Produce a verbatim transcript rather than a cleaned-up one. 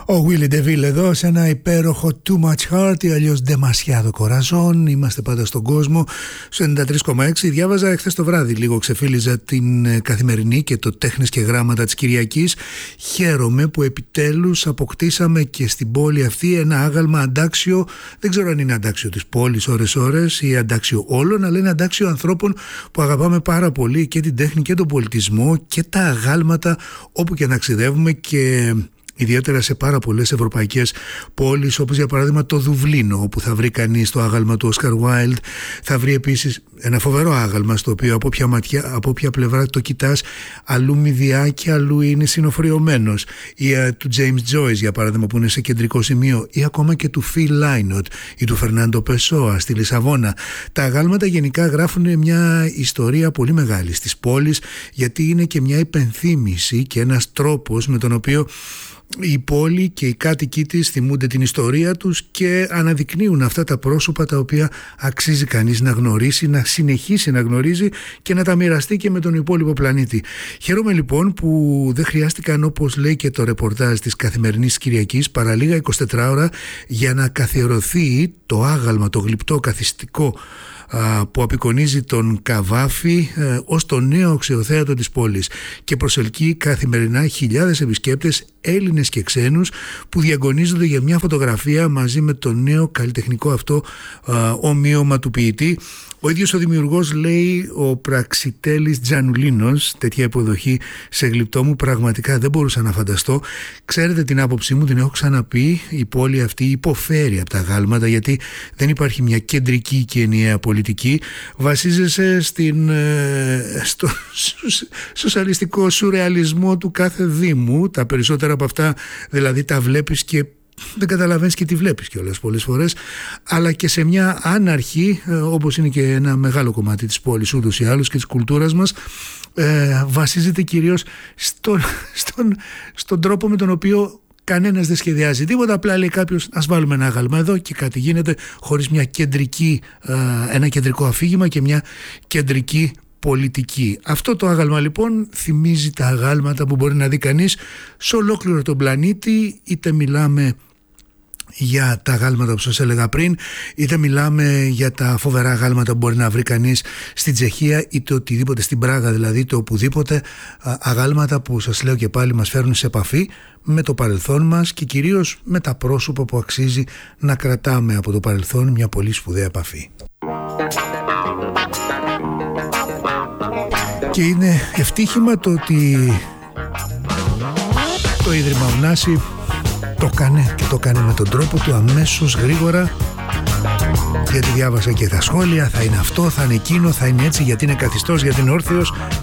Ο Willy DeVille εδώ σε ένα υπέροχο Too Much Heart ή αλλιώς Demasiado Corazon. Είμαστε πάντα στον κόσμο στο ενενήντα τρία κόμμα έξι. Διάβαζα εχθές το βράδυ, λίγο ξεφύλιζα την Καθημερινή και το Τέχνες και Γράμματα της Κυριακής. Χαίρομαι που επιτέλους αποκτήσαμε και στην πόλη αυτή ένα άγαλμα αντάξιο. Δεν ξέρω αν είναι αντάξιο της πόλης ώρες ώρες ή αντάξιο όλων, αλλά είναι αντάξιο ανθρώπων που αγαπάμε πάρα πολύ και την τέχνη και τον πολιτισμό και τα αγάλματα όπου και να ταξιδεύουμε, και ιδιαίτερα σε πάρα πολλές ευρωπαϊκές πόλεις, όπως για παράδειγμα το Δουβλίνο, όπου θα βρει κανείς το άγαλμα του Όσκαρ Wilde. Θα βρει επίσης ένα φοβερό άγαλμα στο οποίο από ποια, ματιά, από ποια πλευρά το κοιτάς, αλλού μηδιά και αλλού είναι συνοφριωμένος. Ή α, του James Joyce για παράδειγμα, που είναι σε κεντρικό σημείο, ή ακόμα και του Phil Lynott ή του Φερνάντο Πεσόα στη Λισαβόνα. Τα αγάλματα γενικά γράφουν μια ιστορία πολύ μεγάλη στις πόλεις, γιατί είναι και μια υπενθύμηση και ένας τρόπος με τον οποίο η πόλη και οι κάτοικοι της θυμούνται την ιστορία τους και αναδεικνύουν αυτά τα πρόσωπα τα οποία αξίζει κανείς να γνωρίσει, να συνεχίσει να γνωρίζει και να τα μοιραστεί και με τον υπόλοιπο πλανήτη. Χαίρομαι λοιπόν που δεν χρειάστηκαν, όπως λέει και το ρεπορτάζ της Καθημερινής Κυριακής, παρά λίγα εικοσιτέσσερις ώρα για να καθιερωθεί το άγαλμα, το γλυπτό καθιστικό που απεικονίζει τον Καβάφη ε, ως το νέο αξιοθέατο της πόλης και προσελκύει καθημερινά χιλιάδες επισκέπτες, Έλληνες και ξένους, που διαγωνίζονται για μια φωτογραφία μαζί με το νέο καλλιτεχνικό αυτό ε, ομοίωμα του ποιητή. Ο ίδιος ο δημιουργός, λέει, ο Πραξιτέλης Τζανουλίνος, τέτοια υποδοχή σε γλυπτό μου πραγματικά δεν μπορούσα να φανταστώ. Ξέρετε την άποψή μου, την έχω ξαναπεί, η πόλη αυτή υποφέρει από τα αγάλματα, γιατί δεν υπάρχει μια κεντρική και ενιαία πολιτική. Βασίζεσαι στην, στο σοσιαλιστικό σουρεαλισμό του κάθε δήμου. Τα περισσότερα από αυτά δηλαδή τα βλέπεις και δεν καταλαβαίνεις και τι βλέπεις κιόλας πολλές φορές, αλλά και σε μια άναρχη, όπως είναι και ένα μεγάλο κομμάτι της πόλης ούτως ή άλλως και της κουλτούρας μας, ε, βασίζεται κυρίως στον, στον, στον τρόπο με τον οποίο κανένας δεν σχεδιάζει τίποτα. Απλά λέει κάποιος, ας βάλουμε ένα άγαλμα εδώ, και κάτι γίνεται χωρίς μια κεντρική, ε, ένα κεντρικό αφήγημα και μια κεντρική πολιτική. Αυτό το άγαλμα λοιπόν θυμίζει τα αγάλματα που μπορεί να δει κανείς σε ολόκληρο τον πλανήτη, είτε μιλάμε για τα αγάλματα που σας έλεγα πριν, είτε μιλάμε για τα φοβερά αγάλματα που μπορεί να βρει κανείς στην Τσεχία, είτε οτιδήποτε, στην Πράγα δηλαδή, είτε οπουδήποτε. Αγάλματα που, σας λέω και πάλι, μας φέρνουν σε επαφή με το παρελθόν μας και κυρίως με τα πρόσωπα που αξίζει να κρατάμε από το παρελθόν μια πολύ σπουδαία επαφή. Και είναι ευτύχημα το ότι το Ίδρυμα Ουνάση το κάνει και το κάνει με τον τρόπο του, αμέσως, γρήγορα, γιατί διάβασα και τα σχόλια, θα είναι αυτό, θα είναι εκείνο, θα είναι έτσι, γιατί είναι καθιστός, γιατί είναι όρθιος.